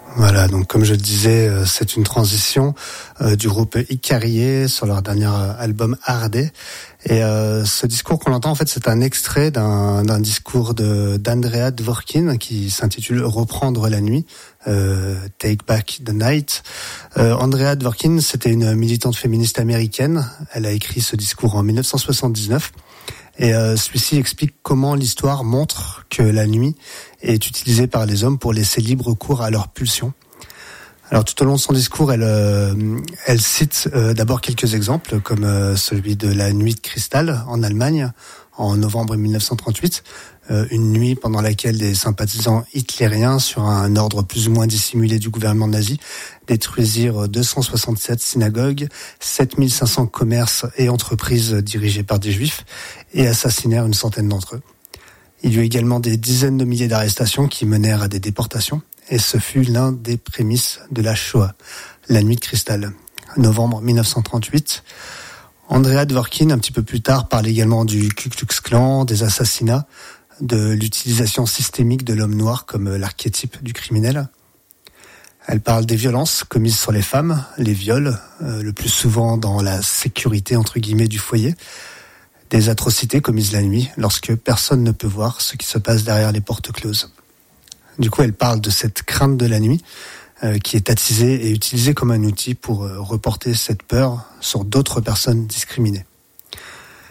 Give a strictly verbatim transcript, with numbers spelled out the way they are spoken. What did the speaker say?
Voilà, donc comme je le disais, c'est une transition euh, du groupe Icarié sur leur dernier album Ardé. Et euh, ce discours qu'on entend, en fait, c'est un extrait d'un, d'un discours de, d'Andrea Dworkin qui s'intitule « Reprendre la nuit euh, »,« Take Back the Night ». Euh, Andrea Dworkin, c'était une militante féministe américaine. Elle a écrit ce discours en dix-neuf cent soixante-dix-neuf. Et euh, celui-ci explique comment l'histoire montre que la nuit est utilisée par les hommes pour laisser libre cours à leurs pulsions. Alors tout au long de son discours, elle, euh, elle cite euh, d'abord quelques exemples, comme euh, celui de la nuit de cristal en Allemagne en novembre dix-neuf cent trente-huit, euh, une nuit pendant laquelle des sympathisants hitlériens, sur un ordre plus ou moins dissimulé du gouvernement nazi, détruisirent deux cent soixante-sept synagogues, sept mille cinq cents commerces et entreprises dirigées par des juifs et assassinèrent une centaine d'entre eux. Il y eut également des dizaines de milliers d'arrestations qui menèrent à des déportations, et ce fut l'un des prémices de la Shoah, la nuit de cristal, novembre dix-neuf cent trente-huit. Andrea Dworkin, un petit peu plus tard, parle également du Ku Klux Klan, des assassinats, de l'utilisation systémique de l'homme noir comme l'archétype du criminel. Elle parle des violences commises sur les femmes, les viols, euh, le plus souvent dans la sécurité entre guillemets du foyer, des atrocités commises la nuit lorsque personne ne peut voir ce qui se passe derrière les portes closes. Du coup, elle parle de cette crainte de la nuit euh, qui est attisée et utilisée comme un outil pour euh, reporter cette peur sur d'autres personnes discriminées.